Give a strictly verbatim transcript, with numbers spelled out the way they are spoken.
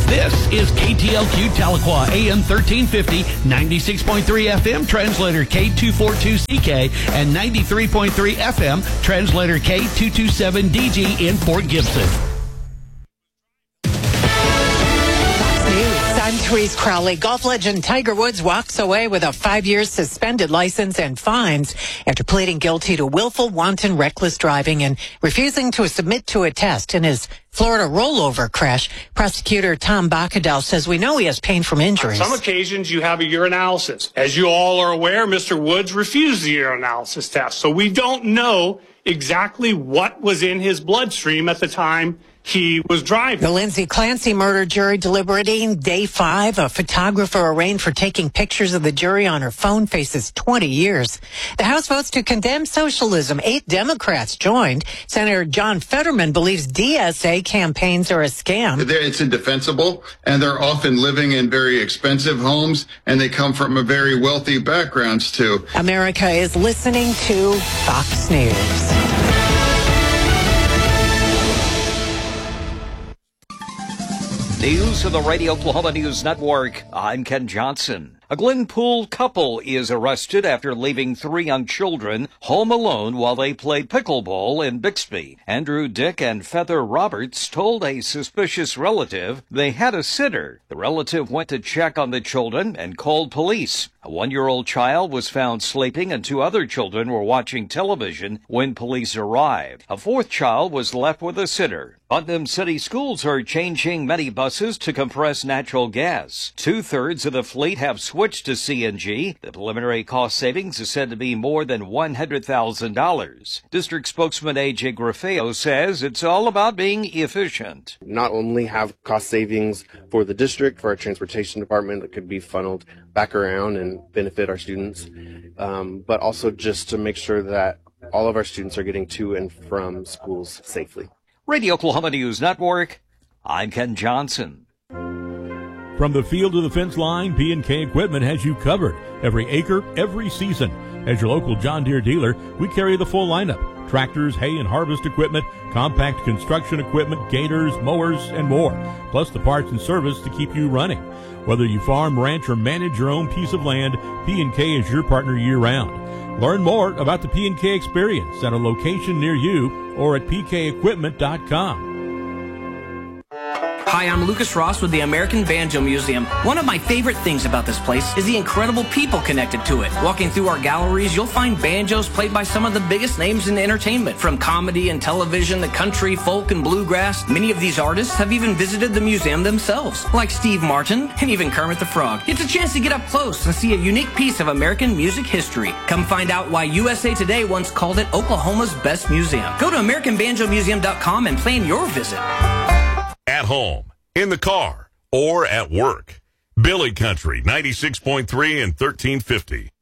This is K T L Q Tahlequah, A M thirteen fifty, ninety-six point three F M, translator K two forty-two C K, and ninety-three point three F M, translator K two twenty-seven D G in Fort Gibson. I'm Therese Crowley. Golf legend Tiger Woods walks away with a five-year suspended license and fines after pleading guilty to willful, wanton, reckless driving and refusing to submit to a test in his Florida rollover crash. Prosecutor Tom Bacadel says we know he has pain from injuries. On some occasions, you have a urinalysis. As you all are aware, Mister Woods refused the urinalysis test, so we don't know exactly what was in his bloodstream at the time he was driving. The Lindsay Clancy murder jury deliberating day five. A photographer arraigned for taking pictures of the jury on her phone faces twenty years. The House votes to condemn socialism. Eight Democrats joined. Senator John Fetterman believes D S A campaigns are a scam. It's indefensible, and they're often living in very expensive homes, and they come from a very wealthy backgrounds, too. America is listening to Fox News. News of the Radio Oklahoma News Network. I'm Ken Johnson. A Glenpool couple is arrested after leaving three young children home alone while they played pickleball in Bixby. Andrew Dick and Feather Roberts told a suspicious relative they had a sitter. The relative went to check on the children and called police. A one-year-old child was found sleeping and two other children were watching television when police arrived. A fourth child was left with a sitter. Putnam City Schools are changing many buses to compressed natural gas. Two-thirds of the fleet have switched to C N G. The preliminary cost savings is said to be more than one hundred thousand dollars. District spokesman A J Grafeo says it's all about being efficient. Not only have cost savings for the district, for our transportation department that could be funneled back around and benefit our students, um, but also just to make sure that all of our students are getting to and from schools safely. Radio Oklahoma News Network, I'm Ken Johnson. From the field to the fence line, P and K Equipment has you covered. Every acre, every season. As your local John Deere dealer, we carry the full lineup. Tractors, hay and harvest equipment, compact construction equipment, gators, mowers, and more. Plus the parts and service to keep you running. Whether you farm, ranch, or manage your own piece of land, P and K is your partner year-round. Learn more about the P and K experience at a location near you or at p k equipment dot com. Hi, I'm Lucas Ross with the American Banjo Museum. One of my favorite things about this place is the incredible people connected to it. Walking through our galleries, you'll find banjos played by some of the biggest names in entertainment, from comedy and television to country, folk, and bluegrass. Many of these artists have even visited the museum themselves, like Steve Martin and even Kermit the Frog. It's a chance to get up close and see a unique piece of American music history. Come find out why U S A Today once called it Oklahoma's best museum. Go to american banjo museum dot com and plan your visit. At home, in the car, or at work. Billy Country, ninety-six point three and thirteen fifty.